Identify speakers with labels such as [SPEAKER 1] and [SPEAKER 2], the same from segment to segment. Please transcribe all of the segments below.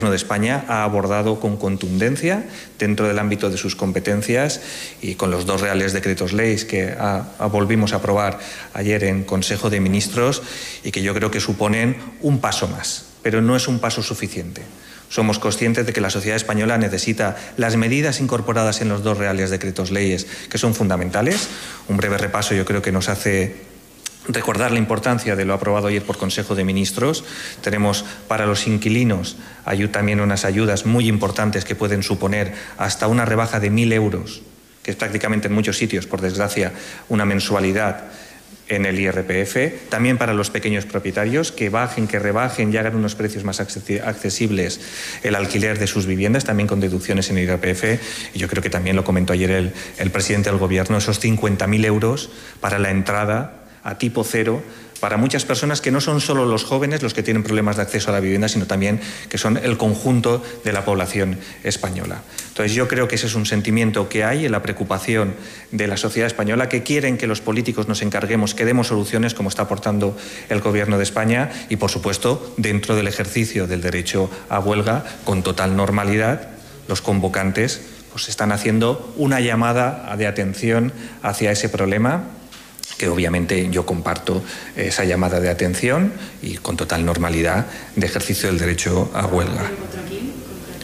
[SPEAKER 1] de España ha abordado con contundencia dentro del ámbito de sus competencias y con los 2 reales decretos leyes que volvimos a aprobar ayer en Consejo de Ministros y que yo creo que suponen un paso más, pero no es un paso suficiente. Somos conscientes de que la sociedad española necesita las medidas incorporadas en los 2 reales decretos leyes, que son fundamentales. Un breve repaso yo creo que nos hace recordar la importancia de lo aprobado ayer por Consejo de Ministros. Tenemos para los inquilinos también unas ayudas muy importantes que pueden suponer hasta una rebaja de 1.000 euros, que es prácticamente en muchos sitios, por desgracia, una mensualidad en el IRPF. También para los pequeños propietarios, que rebajen y hagan unos precios más accesibles el alquiler de sus viviendas, también con deducciones en el IRPF. Y yo creo que también lo comentó ayer el presidente del Gobierno, esos 50.000 euros para la entrada a tipo cero para muchas personas que no son solo los jóvenes los que tienen problemas de acceso a la vivienda, sino también que son el conjunto de la población española. Entonces yo creo que ese es un sentimiento que hay en la preocupación de la sociedad española, que quieren que los políticos nos encarguemos, que demos soluciones como está aportando el Gobierno de España y, por supuesto, dentro del ejercicio del derecho a huelga, con total normalidad, los convocantes pues están haciendo una llamada de atención hacia ese problema, que obviamente yo comparto esa llamada de atención y con total normalidad de ejercicio del derecho a huelga.
[SPEAKER 2] ¿Contra quién?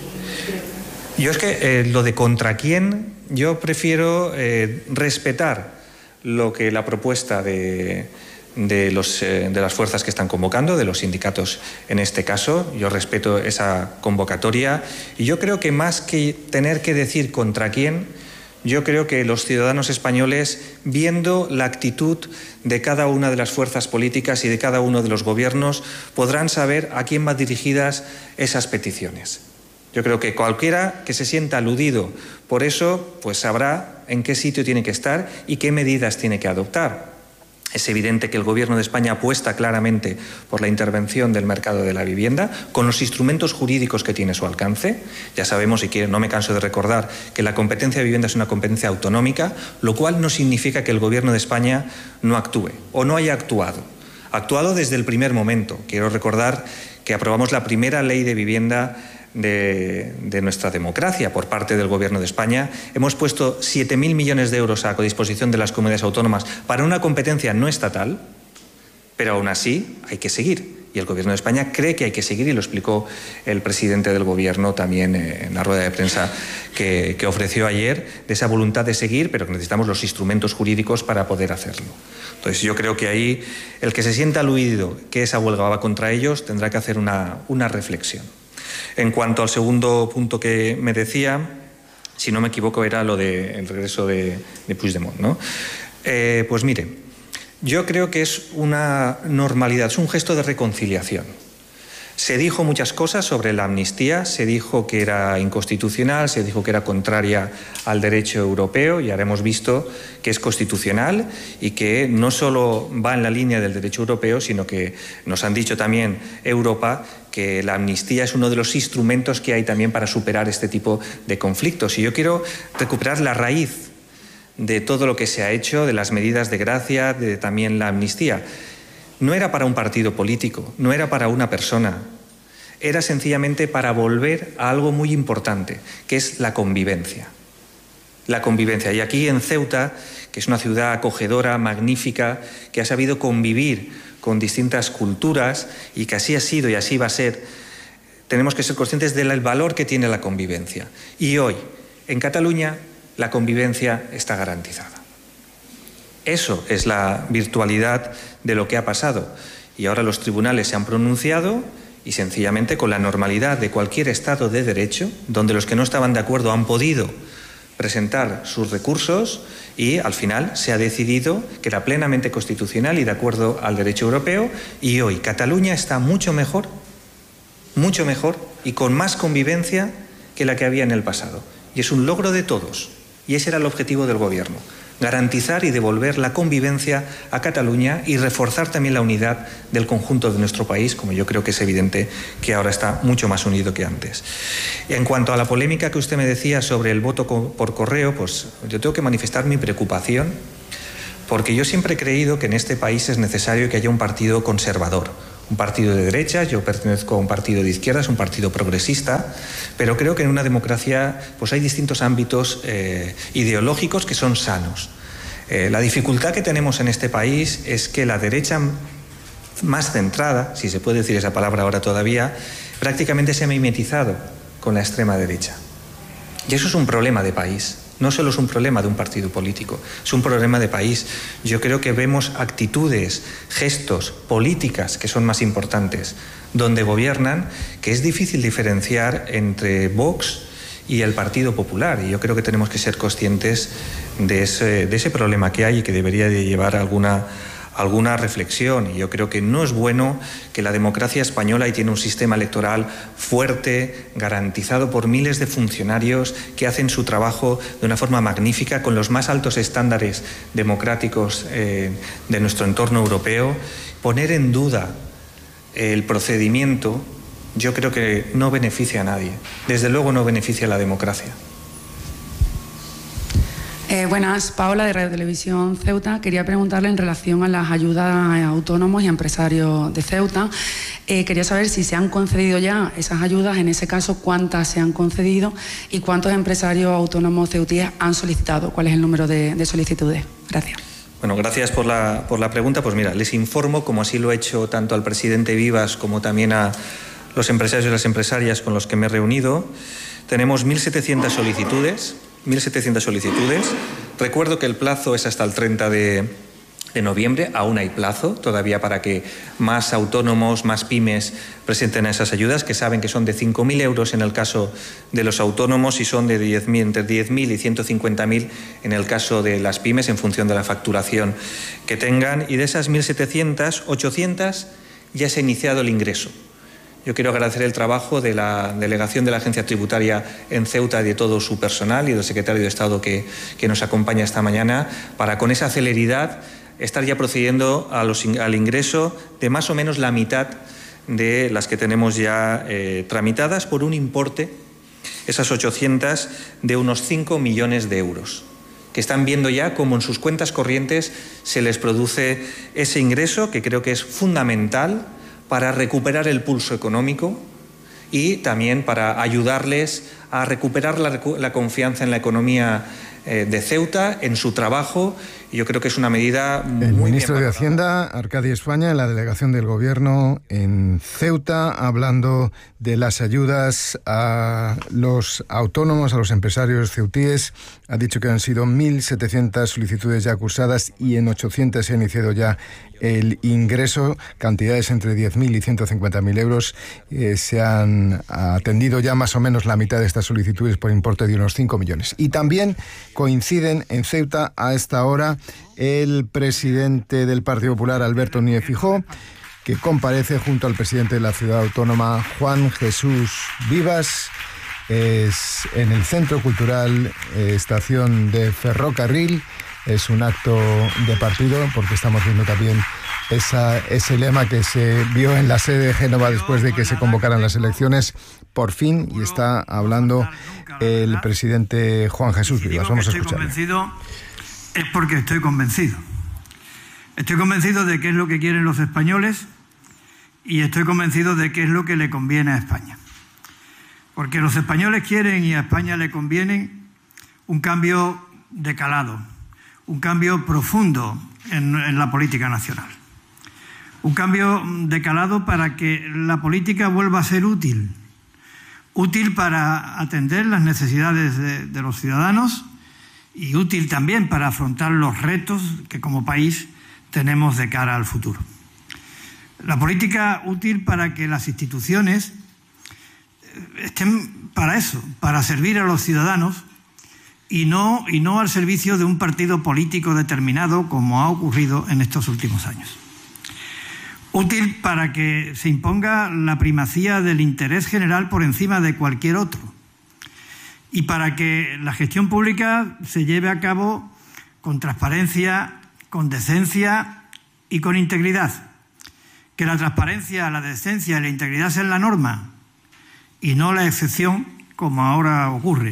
[SPEAKER 1] Yo es que lo de contra quién, yo prefiero respetar lo que la propuesta de las fuerzas que están convocando, de los sindicatos en este caso. Yo respeto esa convocatoria y yo creo que más que tener que decir contra quién, yo creo que los ciudadanos españoles, viendo la actitud de cada una de las fuerzas políticas y de cada uno de los gobiernos, podrán saber a quién van dirigidas esas peticiones. Yo creo que cualquiera que se sienta aludido por eso, pues sabrá en qué sitio tiene que estar y qué medidas tiene que adoptar. Es evidente que el Gobierno de España apuesta claramente por la intervención del mercado de la vivienda con los instrumentos jurídicos que tiene a su alcance. Ya sabemos, y no me canso de recordar, que la competencia de vivienda es una competencia autonómica, lo cual no significa que el Gobierno de España no actúe o no haya actuado. Ha actuado desde el primer momento. Quiero recordar que aprobamos la primera ley de vivienda de nuestra democracia por parte del Gobierno de España. Hemos puesto 7.000 millones de euros a disposición de las comunidades autónomas para una competencia no estatal, pero aún así hay que seguir. Y el Gobierno de España cree que hay que seguir, y lo explicó el presidente del Gobierno también en la rueda de prensa que ofreció ayer, de esa voluntad de seguir, pero que necesitamos los instrumentos jurídicos para poder hacerlo. Entonces yo creo que ahí el que se sienta aludido que esa huelga va contra ellos tendrá que hacer una reflexión. En cuanto al segundo punto que me decía, si no me equivoco era lo del regreso de Puigdemont, ¿no? Pues mire, yo creo que es una normalidad, es un gesto de reconciliación. Se dijo muchas cosas sobre la amnistía, se dijo que era inconstitucional, se dijo que era contraria al derecho europeo, y ahora hemos visto que es constitucional y que no solo va en la línea del derecho europeo, sino que nos han dicho también Europa que la amnistía es uno de los instrumentos que hay también para superar este tipo de conflictos. Y yo quiero recuperar la raíz de todo lo que se ha hecho, de las medidas de gracia, de también la amnistía. No era para un partido político, no era para una persona, era sencillamente para volver a algo muy importante, que es la convivencia. La convivencia. Y aquí en Ceuta, que es una ciudad acogedora, magnífica, que ha sabido convivir con distintas culturas y que así ha sido y así va a ser, tenemos que ser conscientes del valor que tiene la convivencia. Y hoy, en Cataluña, la convivencia está garantizada. Eso es la virtualidad de lo que ha pasado. Y ahora los tribunales se han pronunciado y sencillamente con la normalidad de cualquier Estado de Derecho, donde los que no estaban de acuerdo han podido presentar sus recursos y al final se ha decidido que era plenamente constitucional y de acuerdo al derecho europeo, y hoy Cataluña está mucho mejor y con más convivencia que la que había en el pasado. Y es un logro de todos, y ese era el objetivo del Gobierno. Garantizar y devolver la convivencia a Cataluña y reforzar también la unidad del conjunto de nuestro país, como yo creo que es evidente que ahora está mucho más unido que antes. En cuanto a la polémica que usted me decía sobre el voto por correo, pues yo tengo que manifestar mi preocupación, porque yo siempre he creído que en este país es necesario que haya un partido conservador, un partido de derechas, yo pertenezco a un partido de izquierdas, un partido progresista, pero creo que en una democracia pues hay distintos ámbitos ideológicos que son sanos. La dificultad que tenemos en este país es que la derecha más centrada, si se puede decir esa palabra ahora todavía, prácticamente se ha mimetizado con la extrema derecha. Y eso es un problema de país. No solo es un problema de un partido político, es un problema de país. Yo creo que vemos actitudes, gestos, políticas que son más importantes, donde gobiernan, que es difícil diferenciar entre Vox y el Partido Popular. Y yo creo que tenemos que ser conscientes de ese problema que hay y que debería de llevar alguna reflexión. Y yo creo que no es bueno que la democracia española, y tiene un sistema electoral fuerte, garantizado por miles de funcionarios que hacen su trabajo de una forma magnífica, con los más altos estándares democráticos de nuestro entorno europeo, poner en duda el procedimiento, yo creo que no beneficia a nadie. Desde luego no beneficia a la democracia.
[SPEAKER 2] Buenas, Paola de Radio Televisión Ceuta. Quería preguntarle en relación a las ayudas a autónomos y empresarios de Ceuta. Quería saber si se han concedido ya esas ayudas, en ese caso cuántas se han concedido y cuántos empresarios autónomos ceutíes han solicitado, cuál es el número de solicitudes. Gracias.
[SPEAKER 1] Bueno, gracias por la pregunta. Pues mira, les informo, como así lo he hecho tanto al presidente Vivas como también a los empresarios y las empresarias con los que me he reunido. Tenemos 1.700 solicitudes. 1.700 solicitudes. Recuerdo que el plazo es hasta el 30 de noviembre. Aún hay plazo todavía para que más autónomos, más pymes presenten esas ayudas, que saben que son de 5.000 euros en el caso de los autónomos y son de entre 10.000 y 150.000 en el caso de las pymes, en función de la facturación que tengan. Y de esas 1.700, 800 ya se ha iniciado el ingreso. Yo quiero agradecer el trabajo de la delegación de la Agencia Tributaria en Ceuta y de todo su personal y del secretario de Estado que nos acompaña esta mañana, para con esa celeridad estar ya procediendo al ingreso de más o menos la mitad de las que tenemos ya tramitadas, por un importe, esas 800, de unos 5 millones de euros, que están viendo ya cómo en sus cuentas corrientes se les produce ese ingreso, que creo que es fundamental para recuperar el pulso económico y también para ayudarles a recuperar la confianza en la economía de Ceuta, en su trabajo. Yo creo que es una medida muy bien.
[SPEAKER 3] El ministro de Hacienda, Arcadi España, en la delegación del Gobierno en Ceuta, hablando de las ayudas a los autónomos, a los empresarios ceutíes, ha dicho que han sido 1.700 solicitudes ya cursadas y en 800 se ha iniciado ya el ingreso, cantidades entre 10.000 y 150.000 euros. Se han atendido ya más o menos la mitad de estas solicitudes por importe de unos 5 millones. Y también coinciden en Ceuta a esta hora el presidente del Partido Popular, Alberto Núñez Feijóo, que comparece junto al presidente de la ciudad autónoma, Juan Jesús Vivas. Es en el Centro Cultural Estación de Ferrocarril. Es un acto de partido, porque estamos viendo también ese lema que se vio en la sede de Génova después de que se convocaran las elecciones, por fin, y está hablando el presidente Juan Jesús Vivas. Vamos a escucharlo.
[SPEAKER 4] Convencido es porque estoy convencido. Estoy convencido de qué es lo que quieren los españoles y estoy convencido de qué es lo que le conviene a España. Porque los españoles quieren y a España le conviene un cambio de calado, un cambio profundo en la política nacional. Un cambio de calado para que la política vuelva a ser útil para atender las necesidades de los ciudadanos y útil también para afrontar los retos que como país tenemos de cara al futuro. La política útil para que las instituciones estén para eso, para servir a los ciudadanos y no al servicio de un partido político determinado, como ha ocurrido en estos últimos años. Útil para que se imponga la primacía del interés general por encima de cualquier otro y para que la gestión pública se lleve a cabo con transparencia, con decencia y con integridad. Que la transparencia, la decencia y la integridad sean la norma y no la excepción, como ahora ocurre.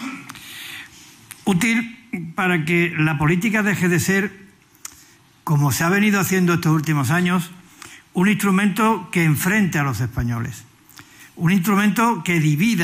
[SPEAKER 4] Útil para que la política deje de ser, como se ha venido haciendo estos últimos años, un instrumento que enfrente a los españoles, un instrumento que divida